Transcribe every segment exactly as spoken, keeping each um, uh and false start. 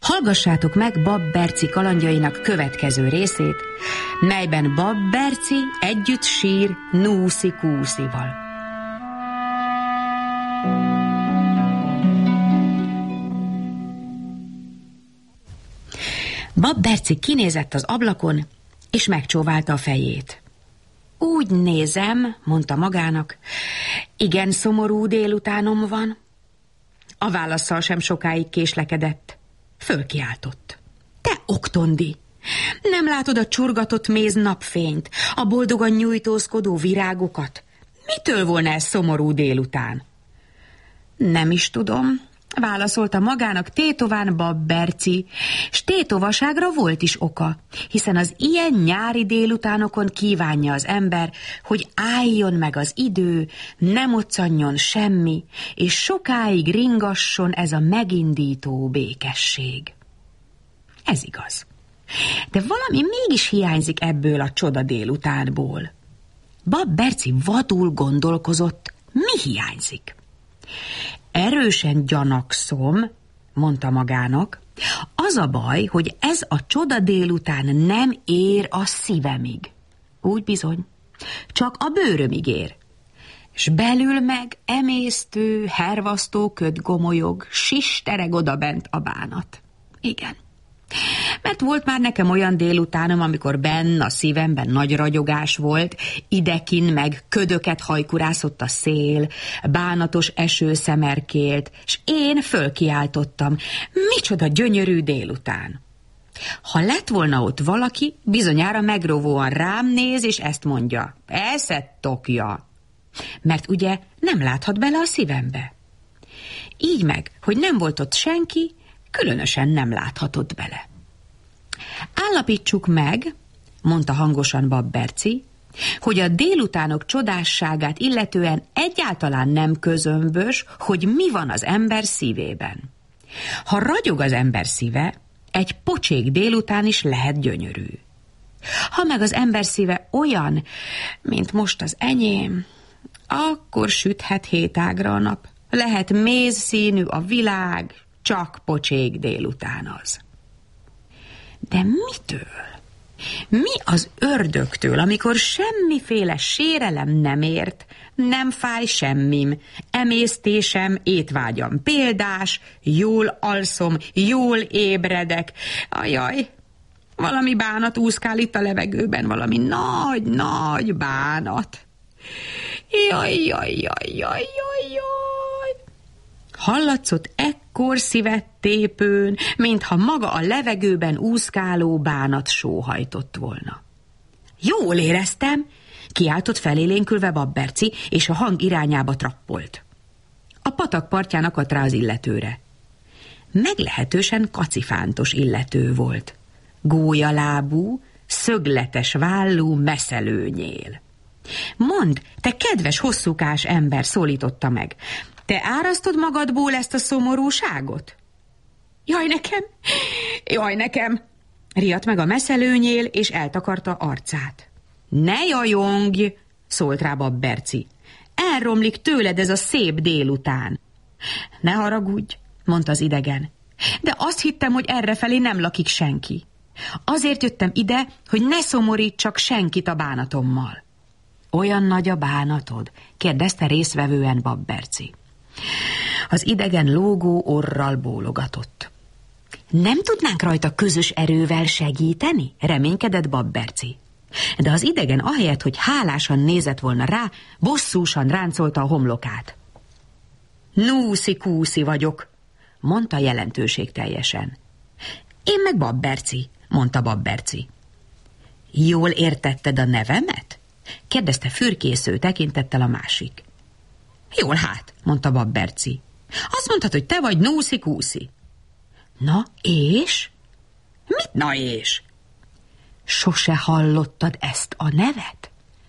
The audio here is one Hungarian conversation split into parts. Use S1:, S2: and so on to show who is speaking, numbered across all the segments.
S1: Hallgassátok meg Bab Berci kalandjainak következő részét, melyben Bab Berci együtt sír Nuszi Kúszival. Bab Berci kinézett az ablakon, és megcsóválta a fejét. Úgy nézem, mondta magának, igen szomorú délutánom van. A válasszal sem sokáig késlekedett. Fölkiáltott. Te oktondi! Nem látod a csurgatott méz napfényt, a boldogan nyújtózkodó virágokat? Mitől volna ez szomorú délután? Nem is tudom, válaszolta magának tétován Bab Berci, s tétovaságra volt is oka, hiszen az ilyen nyári délutánokon kívánja az ember, hogy álljon meg az idő, ne moccanjon semmi, és sokáig ringasson ez a megindító békesség. Ez igaz. De valami mégis hiányzik ebből a csoda délutánból. Bab Berci vadul gondolkozott, mi hiányzik. Erősen gyanakszom, mondta magának, az a baj, hogy ez a csoda délután nem ér a szívemig. Úgy bizony, csak a bőrömig ér. S belül meg emésztő, hervasztó köd gomolyog, sistereg odabent a bánat. Igen. Mert volt már nekem olyan délutánom, amikor benn a szívemben nagy ragyogás volt, idekin meg ködöket hajkurászott a szél, bánatos eső szemerkélt, s én fölkiáltottam, micsoda gyönyörű délután. Ha lett volna ott valaki, bizonyára megrovóan rám néz, és ezt mondja, eszed tokja, mert ugye nem láthat bele a szívembe. Így meg, hogy nem volt ott senki, különösen nem láthatott bele. Állapítsuk meg, mondta hangosan Bab Berci, hogy a délutánok csodásságát illetően egyáltalán nem közömbös, hogy mi van az ember szívében. Ha ragyog az ember szíve, egy pocsék délután is lehet gyönyörű. Ha meg az ember szíve olyan, mint most az enyém, akkor süthet hétágra a nap, lehet mézszínű a világ, csak pocsék délután az. De mitől? Mi az ördögtől, amikor semmiféle sérelem nem ért, nem fáj semmim, emésztésem, étvágyam példás, jól alszom, jól ébredek. Ajaj, valami bánat úszkál itt a levegőben, valami nagy-nagy bánat. Jaj, jaj, jaj, jaj, jaj, jaj. Hallatszott ekkor szívet tépőn, mintha maga a levegőben úszkáló bánat sóhajtott volna. Jól éreztem, kiáltott felélénkülve Bab Berci, és a hang irányába trappolt. A patak partján akadt rá az illetőre. Meglehetősen kacifántos illető volt. Gólyalábú, szögletes vállú meszelőnyél. Mondd, te kedves hosszúkás ember, szólította meg, te árasztod magadból ezt a szomorúságot? Jaj nekem, jaj nekem, riadt meg a meszelőnyél, és eltakarta arcát. Ne jajongj, szólt rá Bab Berci, elromlik tőled ez a szép délután. Ne haragudj, mondta az idegen, de azt hittem, hogy errefelé nem lakik senki. Azért jöttem ide, hogy ne szomorítsak senkit a bánatommal. Olyan nagy a bánatod? kérdezte részvevően Bab Berci. Az idegen lógó orral bólogatott. Nem tudnánk rajta közös erővel segíteni? Reménykedett Bab Berci. De az idegen ahelyett, hogy hálásan nézett volna rá, bosszúsan ráncolta a homlokát. Nuszi Kúszi vagyok, mondta jelentőségteljesen. Én meg Bab Berci, mondta Bab Berci. Jól értetted a nevemet? kérdezte fürkésző tekintettel a másik. Jól hát, mondta Bab Berci. Azt mondtad, hogy te vagy Nuszi Kúszi. Na, és? Mit na és? Sose hallottad ezt a nevet?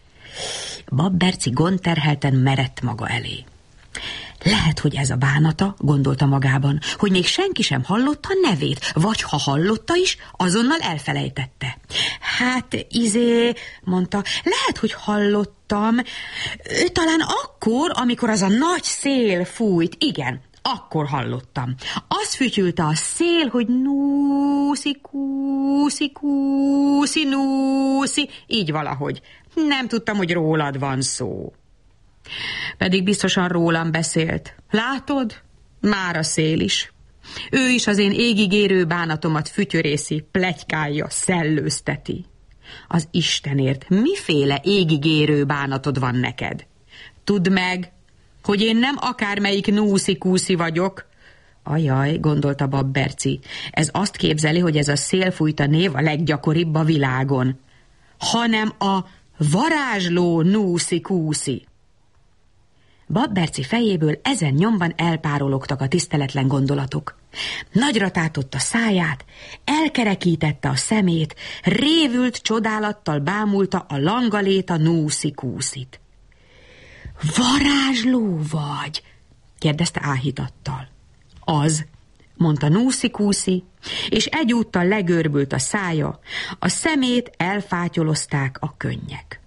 S1: Bab Berci gondterhelten merett maga elé. Lehet, hogy ez a bánata, gondolta magában, hogy még senki sem hallotta a nevét, vagy ha hallotta is, azonnal elfelejtette. Hát, izé, mondta, lehet, hogy hallottam, talán akkor, amikor az a nagy szél fújt, igen, akkor hallottam. Az fütyülte a szél, hogy núszi, kúszi, kúszi, núszi, így valahogy. Nem tudtam, hogy rólad van szó. Pedig biztosan rólam beszélt. Látod? Már a szél is. Ő is az én égigérő bánatomat fütyörészi, pletykálja, szellőzteti. Az Istenért, miféle égigérő bánatod van neked? Tudd meg, hogy én nem akármelyik núszi-kúszi vagyok. Ajaj, gondolta Babberci, ez azt képzeli, hogy ez a szélfújta név a leggyakoribb a világon, hanem a varázsló núszi-kúszi. Babberci fejéből ezen nyomban elpárologtak a tiszteletlen gondolatok. Nagyra tátotta száját, elkerekítette a szemét, révült csodálattal bámulta a langaléta núszi-kúszit. Varázsló vagy? kérdezte áhítattal. Az, mondta núszi-kúszi, és egyúttal legörbült a szája, a szemét elfátyolozták a könnyek.